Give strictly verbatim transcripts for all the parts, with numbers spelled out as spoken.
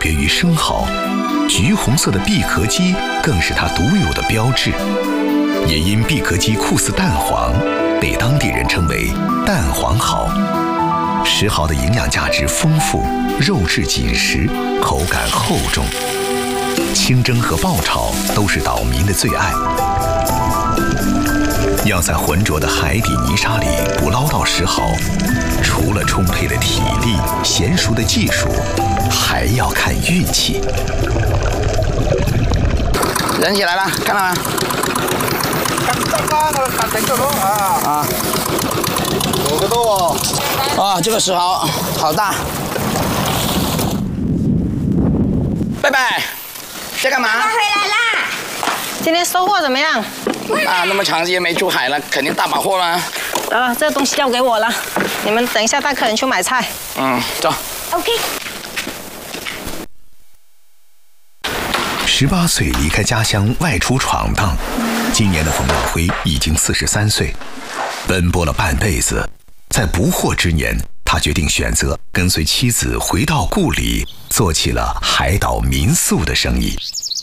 源于生蚝，橘红色的闭壳肌更是它独有的标志。也因闭壳肌酷似蛋黄，被当地人称为蛋黄蚝。石蚝的营养价值丰富，肉质紧实，口感厚重。清蒸和爆炒都是岛民的最爱。要在浑浊的海底泥沙里捕捞到石蚝，除了充沛的体力、娴熟的技术，还要看运气。 人起来了，看到吗？啊， 有个洞哦。 啊，这个石蚝好大。拜拜，在干嘛？ 爸回来啦！ 今天收获怎么样？ 啊，那么长时间没出海了，肯定大把货了。 啊，这东西交给我了，你们等一下带客人去买菜。 嗯，走。 OK。 十八岁离开家乡外出闯荡，今年的冯耀辉已经四十三岁，奔波了半辈子，在不惑之年，他决定选择跟随妻子回到故里，做起了海岛民宿的生意。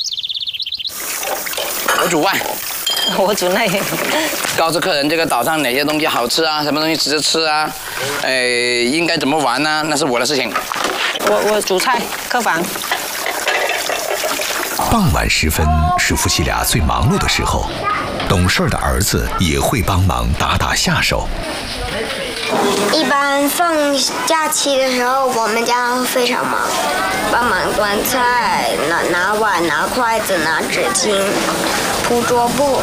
我煮饭， 我煮内。 告诉客人这个岛上哪些东西好吃啊，什么东西值得吃啊，呃，应该怎么玩呢、啊？那是我的事情。 我我煮菜，客房。 傍晚时分是夫妻俩最忙碌的时候，懂事的儿子也会帮忙打打下手。 一般放假期的时候，我们家非常忙，帮忙端菜、拿拿碗、拿筷子、拿纸巾、铺桌布。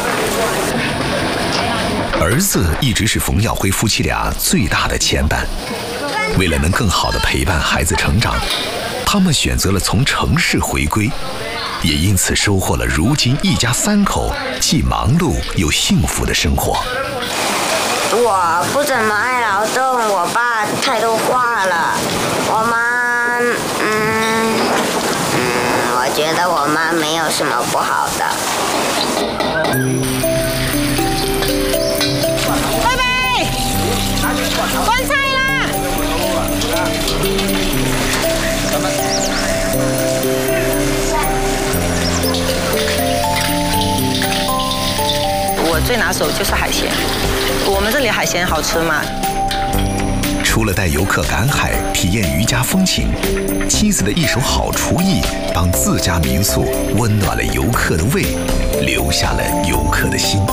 儿子一直是冯耀辉夫妻俩最大的牵绊。为了能更好地陪伴孩子成长，他们选择了从城市回归，也因此收获了如今一家三口既忙碌又幸福的生活。 我不怎么爱劳动，我爸太多话了。我妈，嗯嗯，我觉得我妈没有什么不好的。 贝贝，端菜啦！我最拿手就是海鲜。我们这里海鲜好吃嘛？ 除了带游客赶海体验渔家风情，妻子的一手好厨艺帮自家民宿温暖了游客的胃，留下了游客的心。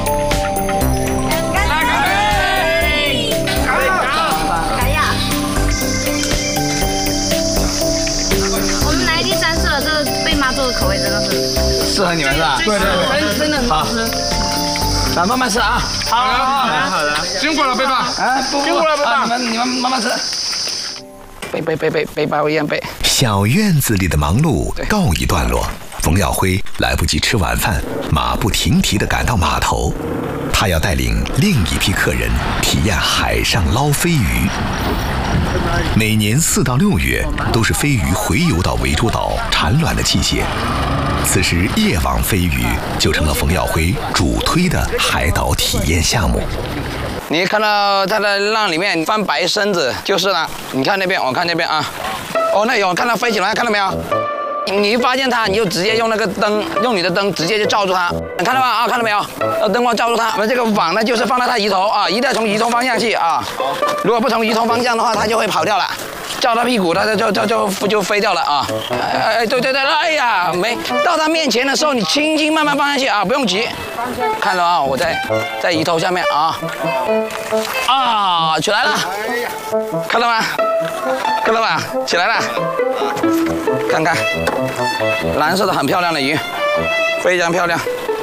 我们来第三次了，这个贝妈做的口味真的是适合你们是吧？ 对对对，真真的很好吃。 咱慢慢吃啊！ 好的好的好的，辛苦了贝爸， 啊，不辛苦了贝爸， 你们你们慢慢吃。背背背背背包一样背。 小院子里的忙碌告一段落，冯耀辉来不及吃晚饭，马不停蹄地赶到码头。他要带领另一批客人体验海上捞飞鱼。每年四到六月都是飞鱼回游到涠洲岛产卵的季节，此时夜网飞鱼就成了冯耀辉主推的海岛体验项目。 你看到它的浪里面翻白身子就是了。你看那边，我看那边啊。哦，那有看到飞起来，看到没有？你一发现它，你就直接用那个灯，用你的灯直接就照住它。你看到吗？啊，看到没有？用灯光照住它。我们这个网呢，就是放到它鱼头啊，一定要从鱼头方向去啊。如果不从鱼头方向的话，它就会跑掉了。照它屁股，它就就就就就飞掉了啊！哎哎，对对对，哎呀，没到它面前的时候，你轻轻慢慢放下去啊，不用急。看到啊，我在在鱼头下面啊，啊，起来了，看到吗？看到吧？起来了，看看，蓝色的很漂亮的鱼，非常漂亮。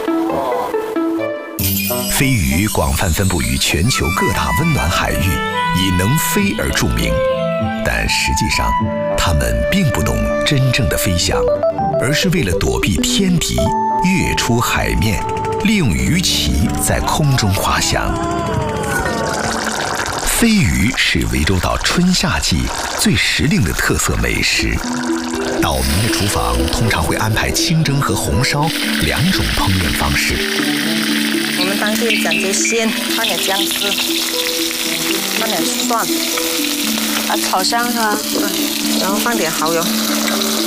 飞鱼广泛分布于全球各大温暖海域，以能飞而著名。但实际上，它们并不懂真正的飞翔，而是为了躲避天敌，跃出海面，利用鱼鳍在空中滑翔。飞鱼是涠洲岛春夏季最时令的特色美食。岛民的厨房通常会安排清蒸和红烧两种烹饪方式。 我们当地讲究鲜，放点姜丝，放点蒜， 把炒香是吧？ 对，然后放点蚝油。